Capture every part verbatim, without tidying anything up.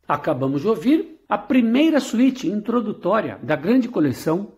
Acabamos de ouvir a primeira suíte introdutória da grande coleção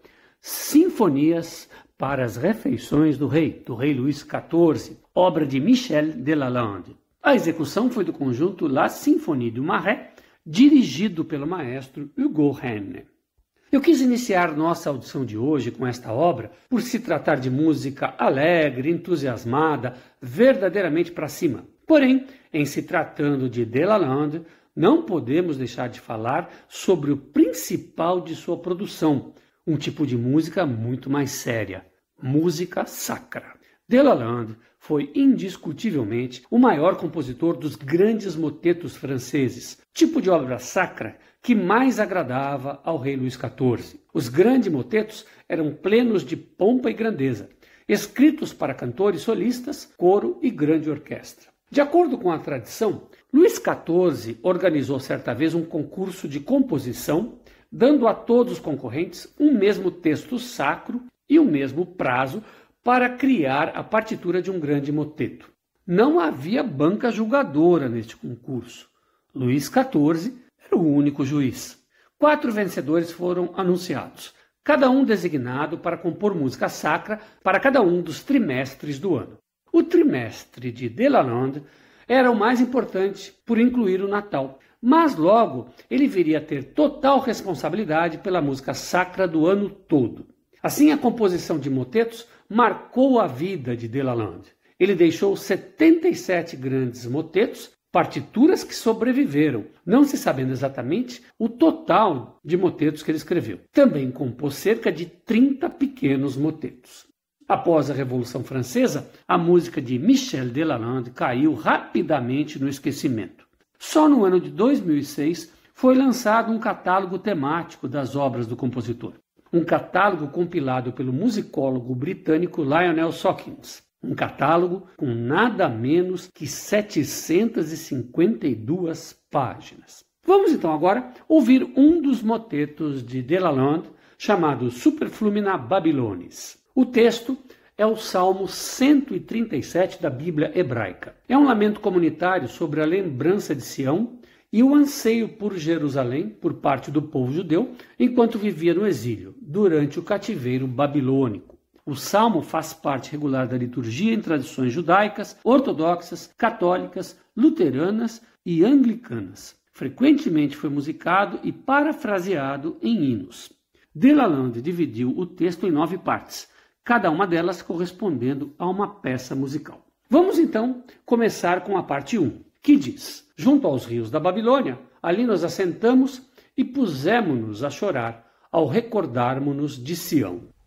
Sinfonias para as Refeições do Rei, do rei Luís quatorze, obra de Michel Delalande. A execução foi do conjunto La Symphonie du Marais, dirigido pelo maestro Hugo Renne. Eu quis iniciar nossa audição de hoje com esta obra por se tratar de música alegre, entusiasmada, verdadeiramente para cima. Porém, em se tratando de Delalande, não podemos deixar de falar sobre o principal de sua produção, um tipo de música muito mais séria, música sacra. Delalande foi indiscutivelmente o maior compositor dos grandes motetos franceses, tipo de obra sacra que mais agradava ao rei Luís quatorze. Os grandes motetos eram plenos de pompa e grandeza, escritos para cantores solistas, coro e grande orquestra. De acordo com a tradição, Luís quatorze organizou certa vez um concurso de composição, dando a todos os concorrentes um mesmo texto sacro e o mesmo prazo para criar a partitura de um grande moteto. Não havia banca julgadora neste concurso. Luís quatorze era o único juiz. Quatro vencedores foram anunciados, cada um designado para compor música sacra para cada um dos trimestres do ano. O trimestre de Delalande era o mais importante por incluir o Natal, mas logo ele viria a ter total responsabilidade pela música sacra do ano todo. Assim, a composição de motetos marcou a vida de Delalande. Ele deixou setenta e sete grandes motetos, partituras que sobreviveram, não se sabendo exatamente o total de motetos que ele escreveu. Também compôs cerca de trinta pequenos motetos. Após a Revolução Francesa, a música de Michel Delalande caiu rapidamente no esquecimento. Só no ano de dois mil e seis foi lançado um catálogo temático das obras do compositor. Um catálogo compilado pelo musicólogo britânico Lionel Sawkins. Um catálogo com nada menos que setecentas e cinquenta e duas páginas. Vamos então agora ouvir um dos motetos de Delalande, chamado Superflumina Babylonis. O texto é o Salmo cento e trinta e sete da Bíblia hebraica. É um lamento comunitário sobre a lembrança de Sião e o anseio por Jerusalém por parte do povo judeu enquanto vivia no exílio, durante o cativeiro babilônico. O salmo faz parte regular da liturgia em tradições judaicas, ortodoxas, católicas, luteranas e anglicanas. Frequentemente foi musicado e parafraseado em hinos. Delalande dividiu o texto em nove partes, cada uma delas correspondendo a uma peça musical. Vamos então começar com a parte um, que diz: junto aos rios da Babilônia, ali nos assentamos e pusemo-nos a chorar ao recordarmo-nos de Sião.